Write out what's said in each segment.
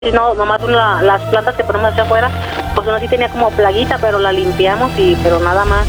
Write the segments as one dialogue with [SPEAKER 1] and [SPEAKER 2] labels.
[SPEAKER 1] No, nomás las plantas que ponemos hacia afuera, pues uno sí tenía como plaguita, pero la limpiamos pero nada más.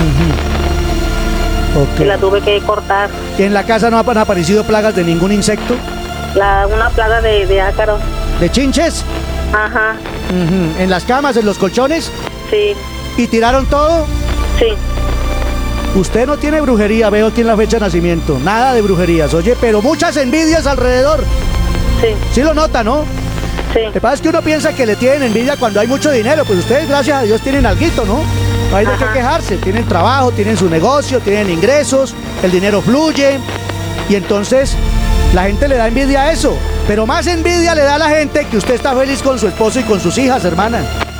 [SPEAKER 2] Okay.
[SPEAKER 1] Y la tuve que cortar.
[SPEAKER 2] ¿En la casa no han aparecido plagas de ningún insecto?
[SPEAKER 1] Una plaga de ácaros.
[SPEAKER 2] ¿De chinches?
[SPEAKER 1] Ajá.
[SPEAKER 2] ¿En las camas, en los colchones?
[SPEAKER 1] Sí.
[SPEAKER 2] ¿Y tiraron todo?
[SPEAKER 1] Sí.
[SPEAKER 2] Usted no tiene brujería, veo aquí en la fecha de nacimiento. Nada de brujerías, oye, pero muchas envidias alrededor.
[SPEAKER 1] Sí.
[SPEAKER 2] Sí lo nota, ¿no?
[SPEAKER 1] Sí.
[SPEAKER 2] Lo que pasa es que uno piensa que le tienen envidia cuando hay mucho dinero, pues ustedes, gracias a Dios, tienen alguito, ¿no? No hay de qué quejarse, tienen trabajo, tienen su negocio, tienen ingresos, el dinero fluye, y entonces la gente le da envidia a eso, pero más envidia le da a la gente que usted está feliz con su esposo y con sus hijas, hermana,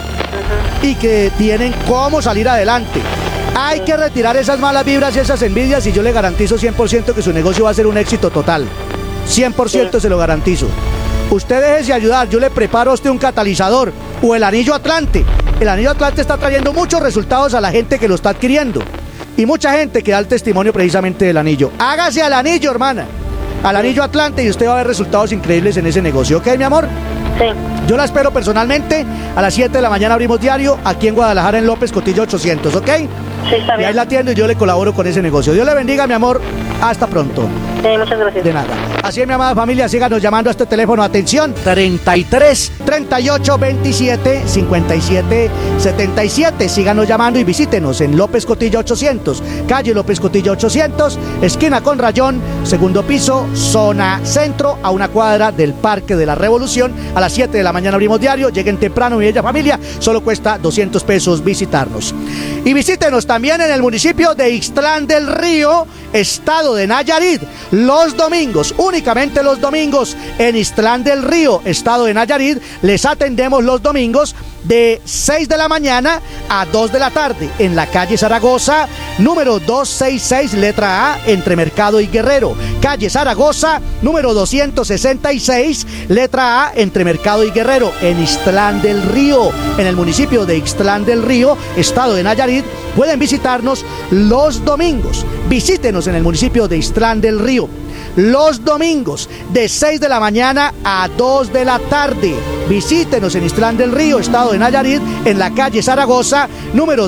[SPEAKER 2] y que tienen cómo salir adelante. Hay que retirar esas malas vibras y esas envidias, y yo le garantizo 100% que su negocio va a ser un éxito total, 100% se lo garantizo. Usted déjese ayudar, yo le preparo a usted un catalizador o el anillo Atlante. El anillo Atlante está trayendo muchos resultados a la gente que lo está adquiriendo. Y mucha gente que da el testimonio precisamente del anillo. Hágase al anillo, hermana. Al anillo Atlante y usted va a ver resultados increíbles en ese negocio. ¿Ok, mi amor?
[SPEAKER 1] Sí.
[SPEAKER 2] Yo la espero personalmente. A las 7 de la mañana abrimos diario aquí en Guadalajara en López Cotillo 800, ¿ok?
[SPEAKER 1] Sí, está bien.
[SPEAKER 2] Y ahí la atiendo y yo le colaboro con ese negocio. Dios le bendiga, mi amor. Hasta pronto.
[SPEAKER 1] Muchas gracias.
[SPEAKER 2] De nada. Así es, mi amada familia, síganos llamando a este teléfono. Atención, 33 38 27 57 77. Síganos llamando y visítenos en López Cotillo 800, calle López Cotillo 800, esquina con Rayón, segundo piso, zona centro, a una cuadra del Parque de la Revolución. A las 7 de la mañana abrimos diario. Lleguen temprano, mi bella familia. Solo cuesta 200 pesos visitarnos. Y visítenos también en el municipio de Ixtlán del Río, estado de Nayarit, los domingos, únicamente los domingos, en Ixtlán del Río, estado de Nayarit. Les atendemos los domingos de 6 de la mañana a 2 de la tarde, en la calle Zaragoza, número 266, letra A, entre Mercado y Guerrero. Calle Zaragoza, número 266, letra A, entre Mercado y Guerrero, en Ixtlán del Río, en el municipio de Ixtlán del Río, estado de Nayarit. Pueden visitarnos los domingos. Visítenos en el municipio de Ixtlán del Río los domingos de 6 de la mañana a 2 de la tarde. Visítenos en Ixtlán del Río, estado de Nayarit, en la calle Zaragoza, número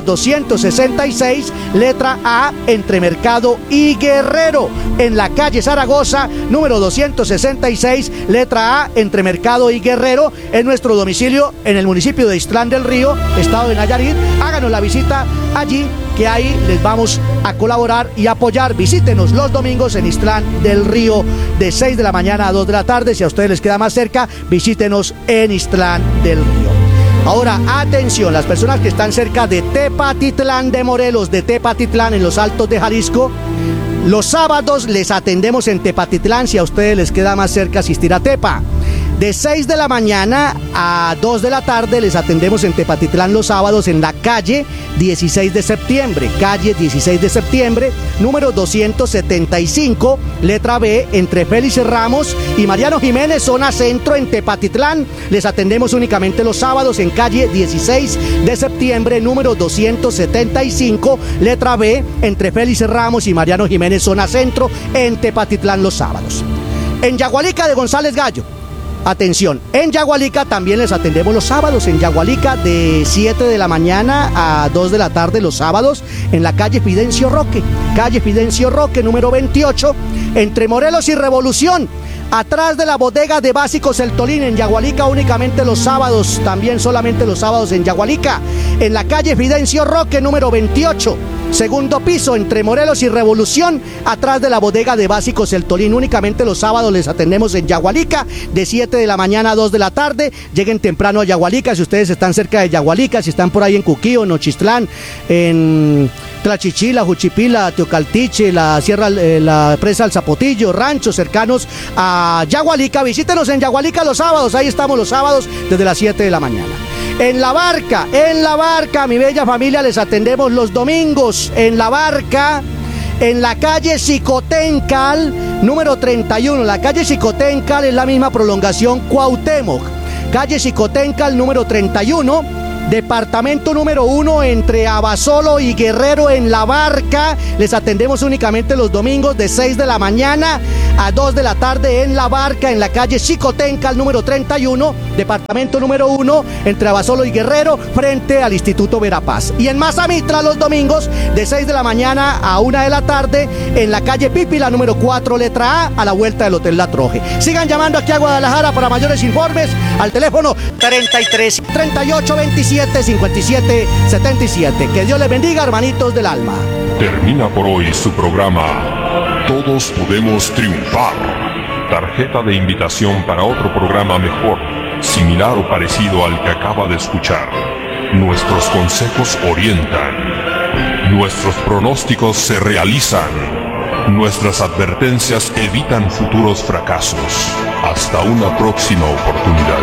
[SPEAKER 2] 266, letra A, entre Mercado y Guerrero. En la calle Zaragoza, número 266, letra A, entre Mercado y Guerrero, en nuestro domicilio en el municipio de Ixtlán del Río, estado de Nayarit. Háganos la visita allí, que ahí les vamos a colaborar y apoyar. Visítenos los domingos en Ixtlán del Río de 6 de la mañana a 2 de la tarde. Si a ustedes les queda más cerca, visítenos en Ixtlán del Río. Ahora, atención, las personas que están cerca de Tepatitlán de Morelos, de Tepatitlán en los Altos de Jalisco, los sábados les atendemos en Tepatitlán. Si a ustedes les queda más cerca asistir a Tepa, de 6 de la mañana a 2 de la tarde les atendemos en Tepatitlán los sábados en la calle 16 de septiembre, calle 16 de septiembre, número 275, letra B, entre Félix Ramos y Mariano Jiménez, zona centro en Tepatitlán. Les atendemos únicamente los sábados en calle 16 de septiembre, número 275, letra B, entre Félix Ramos y Mariano Jiménez, zona centro en Tepatitlán los sábados. En Yagualica de González Gallo, atención, en Yagualica también les atendemos los sábados, en Yagualica de 7 de la mañana a 2 de la tarde los sábados, en la calle Fidencio Roque, número 28, entre Morelos y Revolución, atrás de la bodega de Básicos El Tolín. En Yagualica únicamente los sábados, también solamente los sábados en Yagualica, en la calle Fidencio Roque, número 28, segundo piso, entre Morelos y Revolución, atrás de la bodega de Básicos El Tolín. Únicamente los sábados les atendemos en Yagualica, de 7 de la mañana a 2 de la tarde. Lleguen temprano a Yagualica, si ustedes están cerca de Yagualica, si están por ahí en Cuquío, en Nochistlán, en Tlachichila, Juchipila, Teocaltiche, la Sierra, la Presa del Zapotillo, ranchos cercanos a Yagualica. Visítenos en Yagualica los sábados, ahí estamos los sábados desde las 7 de la mañana. En La Barca, mi bella familia, les atendemos los domingos en La Barca, en la calle Xicoténcal, número 31. La calle Xicoténcal es la misma prolongación Cuauhtémoc. Calle Xicoténcal, número 31, departamento número 1 entre Abasolo y Guerrero en La Barca. Les atendemos únicamente los domingos de 6 de la mañana a 2 de la tarde en La Barca, en la calle Chicotenca, el número 31, departamento número 1 entre Abasolo y Guerrero, frente al Instituto Verapaz. Y en Mazamitla los domingos de 6 de la mañana a 1 de la tarde en la calle Pípila, número 4, letra A la vuelta del Hotel La Troje. Sigan llamando aquí a Guadalajara para mayores informes al teléfono 33 38 27 57 77. Que Dios les bendiga, hermanitos del alma.
[SPEAKER 3] Termina por hoy su programa Todos Podemos Triunfar. Tarjeta de invitación para otro programa mejor, similar o parecido al que acaba de escuchar. Nuestros consejos orientan. Nuestros pronósticos se realizan. Nuestras advertencias evitan futuros fracasos. Hasta una próxima oportunidad.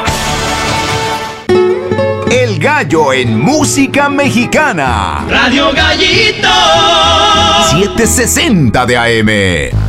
[SPEAKER 4] El Gallo en música mexicana.
[SPEAKER 5] Radio Gallito
[SPEAKER 4] 760 de AM.